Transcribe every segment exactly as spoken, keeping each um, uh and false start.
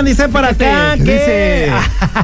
Oigan, dice por acá que... Dice?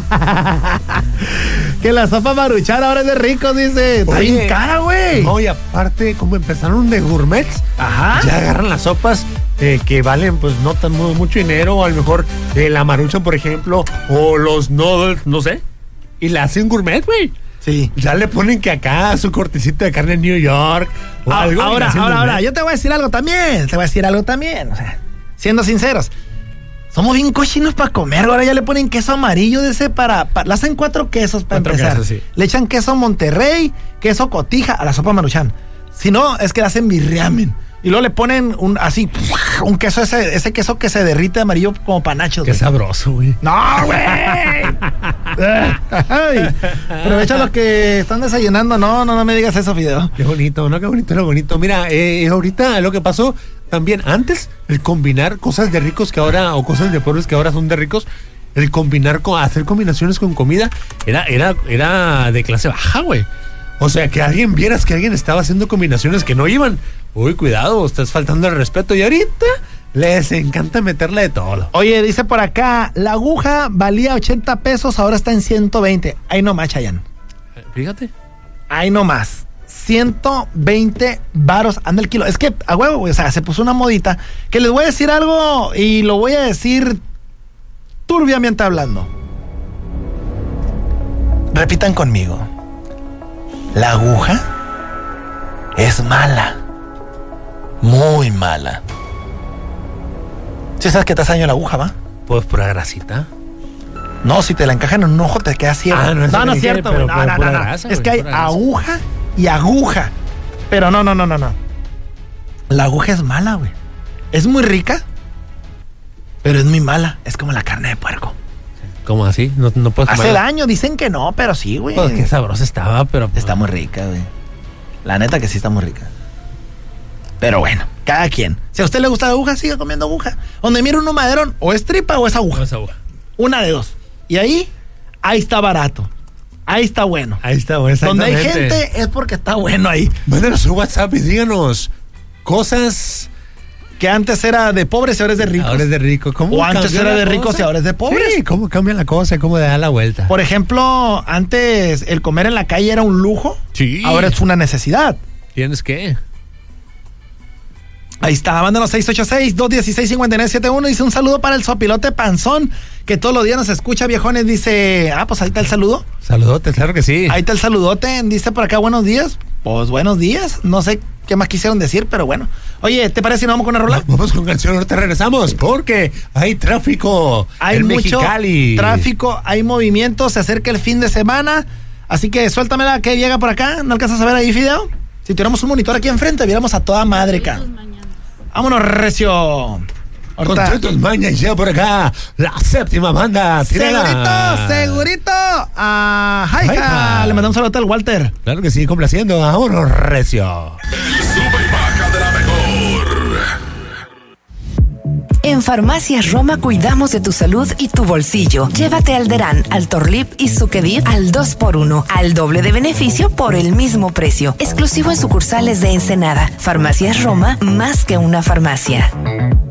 que la sopa Maruchan ahora es de ricos, dice. Está Oye, bien cara, güey. No, y aparte, como empezaron de gourmets, Ajá. ya agarran las sopas eh, que valen, pues, no tan mu- mucho dinero, o a lo mejor eh, la Maruchan, por ejemplo, o los noodles, no sé, y la hacen gourmet, güey. Sí. Ya le ponen que acá su cortecito de carne en New York o Ah, algo. y ahora, la hacen ahora, gourmet. ahora, yo te voy a decir algo también. Te voy a decir algo también. O sea, siendo sinceros. Somos bien cochinos para comer. Ahora ya le ponen queso amarillo de ese para... para le hacen cuatro quesos para Cuatro empezar. quesos, sí. Le echan queso Monterrey, queso Cotija a la sopa Maruchan. Si no, es que le hacen birriamen. Y luego le ponen un así, un queso, ese, ese queso que se derrite amarillo como panachos. Qué güey. sabroso, güey. ¡No, güey! Ay, aprovecha los que están desayunando. No, no, no me digas eso, Fideo. Qué bonito, ¿no? Qué bonito, lo bonito. Mira, eh, ahorita lo que pasó también antes, el combinar cosas de ricos que ahora, o cosas de pobres que ahora son de ricos, el combinar, con, hacer combinaciones con comida, era, era, era de clase baja, güey. O sea, que alguien vieras que alguien estaba haciendo combinaciones que no iban. Uy, cuidado, estás faltando el respeto. Y ahorita les encanta meterle de todo. Oye, dice por acá, la aguja valía ochenta pesos, ahora está en ciento veinte. Ahí nomás, Chayanne. Fíjate. Ahí nomás. ciento veinte varos anda el kilo. Es que, a huevo, güey, o sea, se puso una modita. Que les voy a decir algo y lo voy a decir turbiamente hablando. Repitan conmigo. La aguja es mala. Muy mala. ¿Sí sabes que te hace daño la aguja, va? Pues pura grasita. No, si te la encajan en un ojo te queda ciego. Ah, no, eso no, no es dije, cierto, pero- güey. No, pero no, pura no, no. grasa, Es güey, que hay pura grasa. aguja y aguja. Pero no, no, no, no, no. La aguja es mala, güey. Es muy rica, pero es muy mala. Es como la carne de puerco. ¿Cómo así? No, no puedes Hace comerla. daño, dicen que no, pero sí, güey. Pues qué sabrosa estaba, pero... Está muy rica, güey. La neta que sí está muy rica. Pero bueno, cada quien. Si a usted le gusta la aguja, siga comiendo aguja. Donde mire uno maderón, o es tripa o es aguja. No es agua. Una de dos. Y ahí, ahí está barato. Ahí está bueno. Ahí está, güey, Donde hay exactamente. gente es porque está bueno ahí. Mándenos un WhatsApp y díganos cosas... Que antes era de pobres y ahora es de ricos. Ahora es de rico. ¿Cómo O antes cambió era la de ricos cosa? y ahora es de pobres. Sí, ¿cómo cambia la cosa? ¿Cómo da la vuelta? Por ejemplo, antes el comer en la calle era un lujo. Sí. Ahora es una necesidad. ¿Tienes qué? Ahí está, mándanos seis ocho seis, dos uno seis, cinco nueve siete uno. Dice un saludo para el sopilote panzón, que todos los días nos escucha, viejones. Dice, ah, pues ahí está el saludo. Saludote, claro que sí. Ahí está el saludote. Dice por acá, buenos días. Pues buenos días. No sé qué más quisieron decir, pero bueno. Oye, ¿te parece si nos vamos con una rola? Vamos con canción, ahorita regresamos porque hay tráfico Hay en mucho Mexicali. tráfico, hay movimiento, se acerca el fin de semana. Así que suéltamela que llega por acá. ¿No alcanzas a ver ahí, Fideo? Si tuviéramos un monitor aquí enfrente, viéramos a toda madre, acá. Vámonos, recio. Con Ahorita. Tretos Maña y ya por acá, la séptima banda. Segurito, tírala. segurito. A Jaija. Jaija. Le mandamos un saludo al Walter. Claro que sí, complaciendo. Vámonos, recio. El sube y baja de la mejor. En Farmacias Roma cuidamos de tu salud y tu bolsillo. Llévate Alderán, Altorlip y Sucedit al dos por uno, al doble de beneficio por el mismo precio. Exclusivo en sucursales de Ensenada. Farmacias Roma, más que una farmacia.